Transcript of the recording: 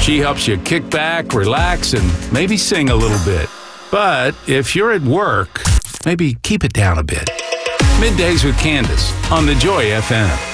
She helps you kick back, relax, and maybe sing a little bit. But if you're at work, maybe keep it down a bit. Middays with Candace on the Joy FM.